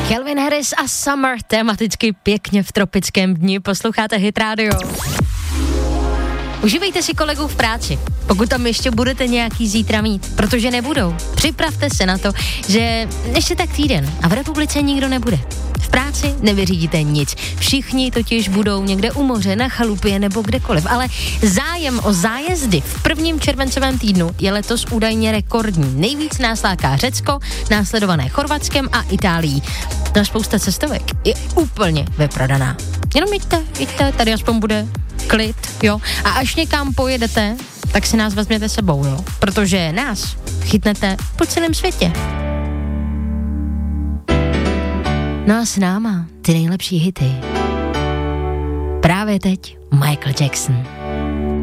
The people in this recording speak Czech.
Calvin Harris a Summer, tematicky pěkně v tropickém dni, posloucháte Hit Radio. Užívejte si kolegů v práci, pokud tam ještě budete nějaký zítra mít, protože nebudou. Připravte se na to, že ještě tak týden a v republice nikdo nebude. V práci nevyřídíte nic. Všichni totiž budou někde u moře, na chalupě nebo kdekoliv. Ale zájem o zájezdy v prvním červencovém týdnu je letos údajně rekordní. Nejvíc nás láká Řecko, následované Chorvatskem a Itálií. No, spousta cestovek je úplně vyprodaná. Jenom jděte, tady aspoň bude klid, jo. A až někam pojedete, tak si nás vezměte sebou, jo. Protože nás chytnete po celém světě. No a s náma ty nejlepší hity. Právě teď Michael Jackson.